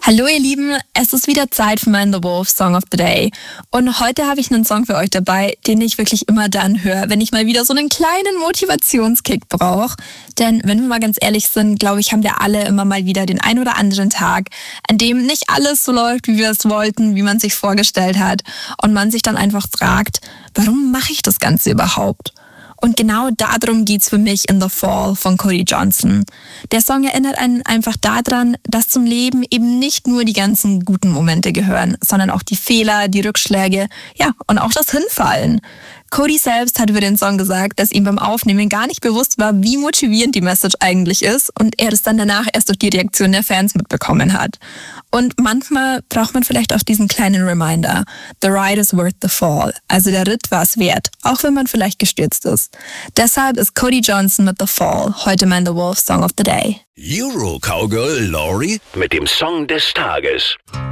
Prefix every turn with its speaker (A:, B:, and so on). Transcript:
A: Hallo ihr Lieben, es ist wieder Zeit für meinen The Wolf Song of the Day. Und heute habe ich einen Song für euch dabei, den ich wirklich immer dann höre, wenn ich mal wieder so einen kleinen Motivationskick brauche. Denn wenn wir mal ganz ehrlich sind, glaube ich, haben wir alle immer mal wieder den ein oder anderen Tag, an dem nicht alles so läuft, wie wir es wollten, wie man sich vorgestellt hat. Und man sich dann einfach fragt, warum mache ich das Ganze überhaupt? Und genau darum geht's für mich in The Fall von Cody Johnson. Der Song erinnert einen einfach daran, dass zum Leben eben nicht nur die ganzen guten Momente gehören, sondern auch die Fehler, die Rückschläge, ja, und auch das Hinfallen. Cody selbst hat über den Song gesagt, dass ihm beim Aufnehmen gar nicht bewusst war, wie motivierend die Message eigentlich ist und er das dann danach erst durch die Reaktion der Fans mitbekommen hat. Und manchmal braucht man vielleicht auch diesen kleinen Reminder. The ride is worth the fall. Also der Ritt war es wert, auch wenn man vielleicht gestürzt ist. Deshalb ist Cody Johnson mit The Fall heute mein The Wolf Song of the Day.
B: Euro Cowgirl Laurie mit dem Song des Tages.